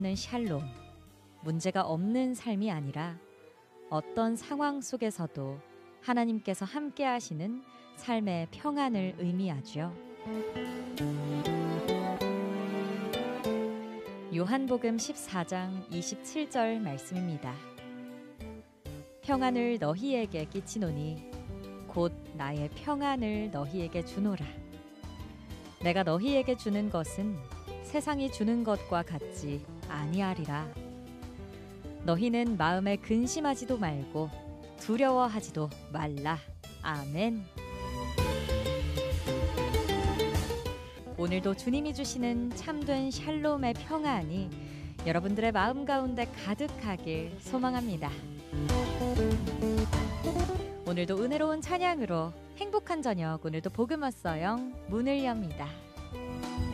는 샬롬, 문제가 없는 삶이 아니라 어떤 상황 속에서도 하나님께서 함께 하시는 삶의 평안을 의미하죠. 요한복음 14장 27절 말씀입니다. 평안을 너희에게 끼치노니 곧 나의 평안을 너희에게 주노라. 내가 너희에게 주는 것은 세상이 주는 것과 같지 아니하리라. 너희는 마음에 근심하지도 말고 두려워하지도 말라. 아멘. 오늘도 주님이 주시는 참된 샬롬의 평안이 여러분들의 마음 가운데 가득하길 소망합니다. 오늘도 은혜로운 찬양으로 행복한 저녁, 오늘도 복음 왔어요 문을 엽니다.